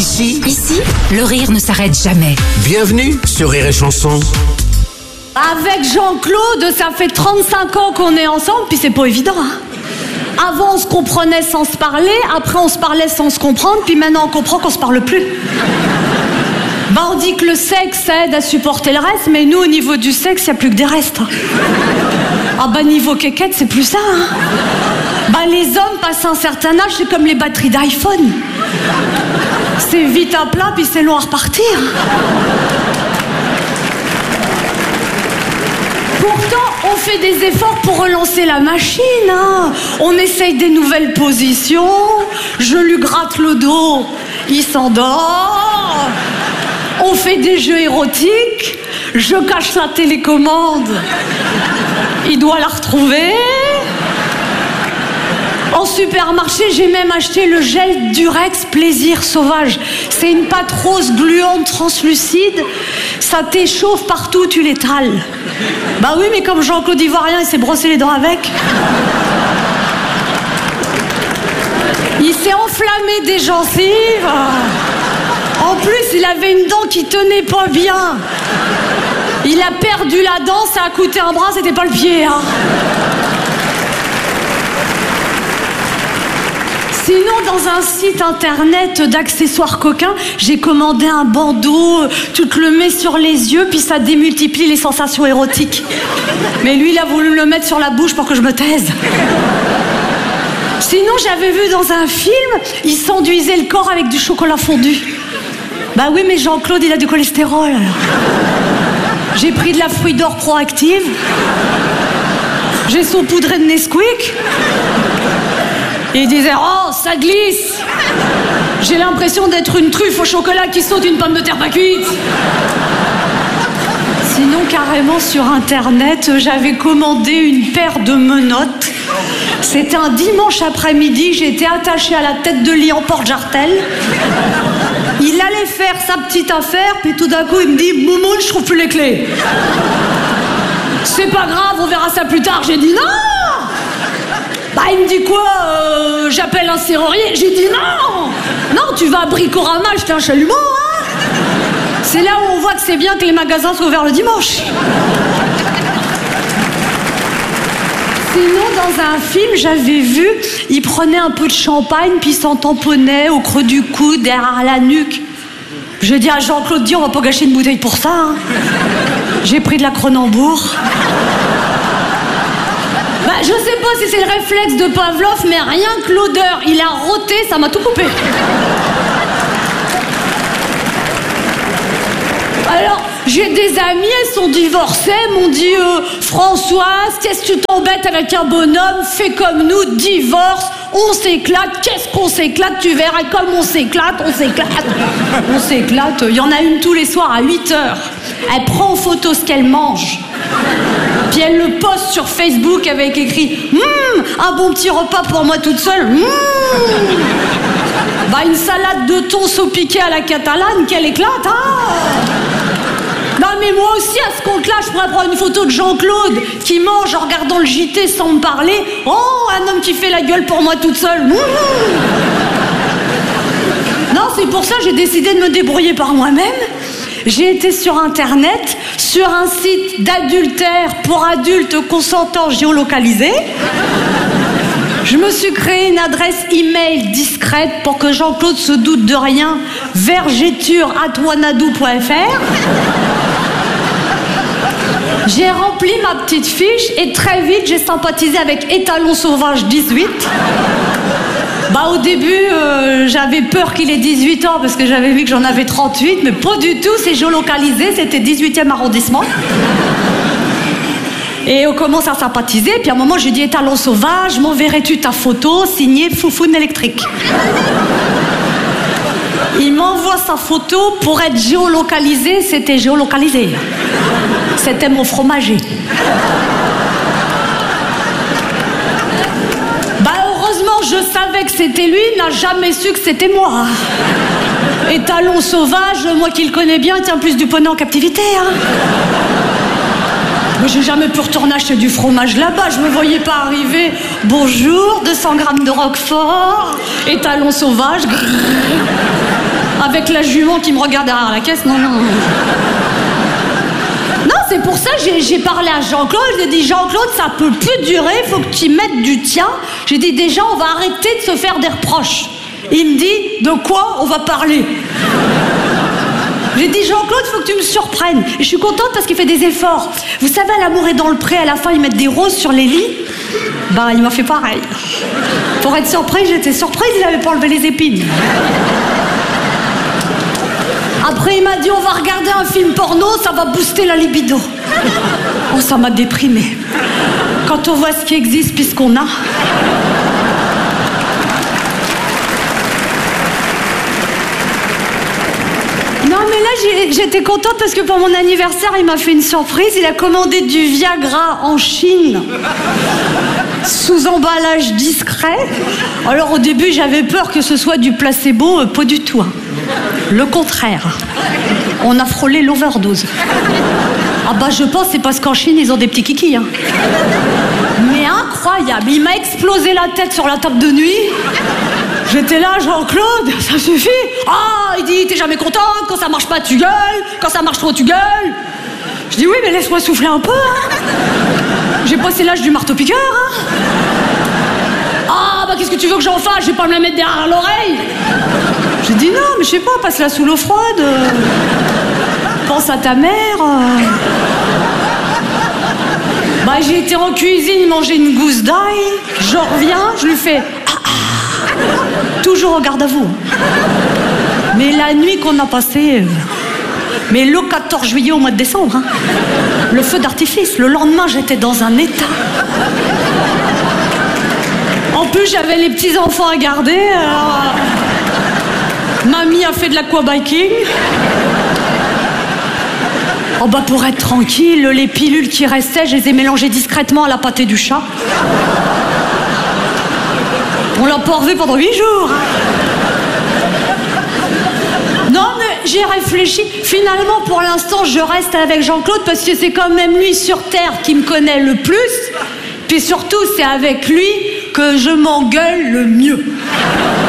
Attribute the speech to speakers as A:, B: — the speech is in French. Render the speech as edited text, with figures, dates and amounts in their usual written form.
A: Ici,
B: le rire ne s'arrête jamais.
A: Bienvenue sur Rire et Chanson.
C: Avec Jean-Claude, ça fait 35 ans qu'on est ensemble, puis c'est pas évident, hein. Avant, on se comprenait sans se parler, après, on se parlait sans se comprendre, puis maintenant, on comprend qu'on se parle plus. Bah, on dit que le sexe aide à supporter le reste, mais nous, au niveau du sexe, il n'y a plus que des restes. Ah bah, niveau quéquette, c'est plus ça, hein. Bah, les hommes passent un certain âge, c'est comme les batteries d'iPhone. C'est vite à plat, puis c'est long à repartir. Pourtant, on fait des efforts pour relancer la machine, hein. On essaye des nouvelles positions, je lui gratte le dos, il s'endort. On fait des jeux érotiques, je cache la télécommande, il doit la retrouver. En supermarché, j'ai même acheté le gel Durex Plaisir Sauvage. C'est une pâte rose gluante translucide. Ça t'échauffe partout, tu l'étales. Bah oui, mais comme Jean-Claude Ivoirien, il s'est brossé les dents avec. Il s'est enflammé des gencives. En plus, il avait une dent qui tenait pas bien. Il a perdu la dent, ça a coûté un bras, c'était pas le pied, hein. Sinon, dans un site internet d'accessoires coquins, j'ai commandé un bandeau, tu te le mets sur les yeux, puis ça démultiplie les sensations érotiques. Mais lui, il a voulu le mettre sur la bouche pour que je me taise. Sinon, j'avais vu dans un film, il s'enduisait le corps avec du chocolat fondu. Bah oui, mais Jean-Claude, il a du cholestérol, alors. J'ai pris de la fruit d'or proactive. J'ai saupoudré de Nesquik. Et il disait, oh, ça glisse. J'ai l'impression d'être une truffe au chocolat qui saute une pomme de terre pas cuite. Sinon, carrément sur Internet, j'avais commandé une paire de menottes. C'était un dimanche après-midi, j'étais attachée à la tête de lit en porte-jartel. Il allait faire sa petite affaire, puis tout d'un coup, il me dit, Moumoun, je trouve plus les clés. C'est pas grave, on verra ça plus tard. J'ai dit, non. Bah, il me dit quoi, j'appelle un serrurier. J'ai dit non. Non, tu vas à Bricorama acheter un chalumeau, hein. C'est là où on voit que c'est bien que les magasins soient ouverts le dimanche. Sinon, dans un film, j'avais vu, il prenait un peu de champagne, puis il s'en tamponnait au creux du coude, derrière la nuque. Je dis à Jean-Claude, on va pas gâcher une bouteille pour ça, hein. J'ai pris de la Cronenbourg. Bah, je sais pas si c'est le réflexe de Pavlov, mais rien que l'odeur, il a roté, ça m'a tout coupé. Alors, j'ai des amis, elles sont divorcées, m'ont dit Françoise, qu'est-ce que tu t'embêtes avec un bonhomme, fais comme nous, divorce, on s'éclate, qu'est-ce qu'on s'éclate, tu verras comme on s'éclate. On s'éclate, il y en a une tous les soirs à 8h. Elle prend en photo ce qu'elle mange. Puis elle le poste sur Facebook avec écrit un bon petit repas pour moi toute seule. Bah, une salade de thon saupiquée à la catalane, qu'elle éclate, hein. Non, mais moi aussi, à ce compte-là, je pourrais prendre une photo de Jean-Claude qui mange en regardant le JT sans me parler. Oh, un homme qui fait la gueule pour moi toute seule. Non, c'est pour ça que j'ai décidé de me débrouiller par moi-même. J'ai été sur Internet, sur un site d'adultère pour adultes consentants géolocalisés. Je me suis créé une adresse email discrète pour que Jean-Claude se doute de rien. vergeture@wanadoo.fr. J'ai rempli ma petite fiche et très vite j'ai sympathisé avec Étalon Sauvage 18. Bah, au début, j'avais peur qu'il ait 18 ans parce que j'avais vu que j'en avais 38, mais pas du tout, c'est géolocalisé, c'était 18e arrondissement. Et on commence à sympathiser, puis à un moment, j'ai dit Étalon Sauvage, m'enverrais-tu ta photo signée Foufoune électrique. Il m'envoie sa photo pour être géolocalisé, c'était géolocalisé. C'était mon fromager. Je savais que c'était lui, n'a jamais su que c'était moi. Étalon Sauvage, moi qui le connais bien, tient plus du poney en captivité, hein. Mais j'ai jamais pu retourner acheter du fromage là-bas, je me voyais pas arriver. Bonjour, 200 grammes de Roquefort, Étalon Sauvage. Avec la jument qui me regarde derrière la caisse, non. Non, c'est pour ça que j'ai parlé à Jean-Claude. J'ai dit, Jean-Claude, ça peut plus durer, faut que tu mettes du tien. J'ai dit, déjà, on va arrêter de se faire des reproches. Il me dit, de quoi on va parler? J'ai dit, Jean-Claude, faut que tu me surprennes. Et je suis contente parce qu'il fait des efforts. Vous savez, à L'amour est dans le pré, à la fin, ils mettent des roses sur les lits. Bah, il m'a fait pareil. Pour être surprise, j'étais surprise, il avait pas enlevé les épines. Après, il m'a dit, on va regarder un film porno, ça va booster la libido. Oh, ça m'a déprimée. Quand on voit ce qui existe puis ce qu'on a. Non, mais là, j'étais contente parce que pour mon anniversaire, il m'a fait une surprise. Il a commandé du Viagra en Chine, sous emballage discret. Alors, au début, j'avais peur que ce soit du placebo, pas du tout. Le contraire. On a frôlé l'overdose. Ah bah, je pense c'est parce qu'en Chine, ils ont des petits kikis. Hein. Mais incroyable. Il m'a explosé la tête sur la table de nuit. J'étais là, Jean-Claude, ça suffit. Ah, il dit, t'es jamais contente, quand ça marche pas, tu gueules, quand ça marche trop, tu gueules. Je dis, oui, mais laisse-moi souffler un peu. Hein. J'ai passé l'âge du marteau-piqueur. Hein. Ah, bah qu'est-ce que tu veux que j'en fasse? Je vais pas me la mettre derrière l'oreille. J'ai dit, non, mais je sais pas, passe-la sous l'eau froide. Pense à ta mère. Bah, j'ai été en cuisine manger une gousse d'ail. Je reviens, je lui fais... Toujours au garde à vous. Mais la nuit qu'on a passée... Mais le 14 juillet au mois de décembre, hein, le feu d'artifice, le lendemain, j'étais dans un état. En plus, j'avais les petits-enfants à garder. Alors... Mamie a fait de l'aquabiking. Oh bah, pour être tranquille, les pilules qui restaient, je les ai mélangées discrètement à la pâtée du chat. On l'a pas revu pendant 8 jours. Non, mais j'ai réfléchi. Finalement, pour l'instant, je reste avec Jean-Claude parce que c'est quand même lui sur Terre qui me connaît le plus. Puis surtout, c'est avec lui que je m'engueule le mieux.